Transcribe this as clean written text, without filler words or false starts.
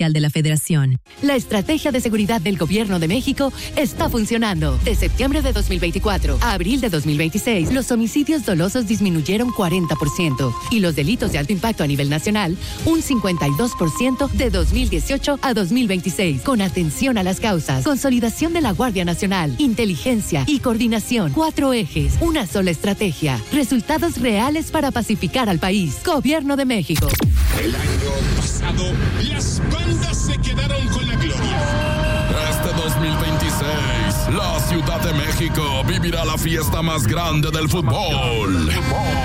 de la Federación. La estrategia de seguridad del Gobierno de México está funcionando. De septiembre de 2024 a abril de 2026, los homicidios dolosos disminuyeron 40% y los delitos de alto impacto a nivel nacional un 52% de 2018 a 2026. Con atención a las causas, consolidación de la Guardia Nacional, inteligencia y coordinación. 4 ejes, una sola estrategia. Resultados reales para pacificar al país. Gobierno de México. El año pasado, las bandas se quedaron con la gloria. Este 2026, la Ciudad de México vivirá la fiesta más grande del fútbol.